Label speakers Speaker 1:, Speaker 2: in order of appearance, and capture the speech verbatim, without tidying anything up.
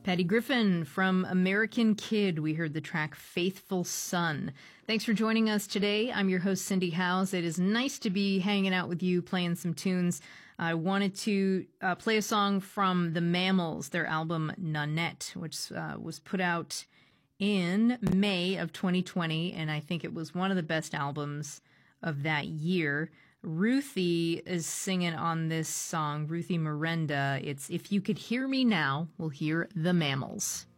Speaker 1: Patty Griffin from American Kid. We heard the track Faithful Son. Thanks for joining us today. I'm your host, Cindy Howes. It is nice to be hanging out with you, playing some tunes. I wanted to uh, play a song from the Mammals, their album Nanette, which uh, was put out in May of twenty twenty, and I think it was one of the best albums of that year. Ruthie is singing on this song, Ruthie Miranda. It's If You Could Hear Me Now, we'll hear the Mammals.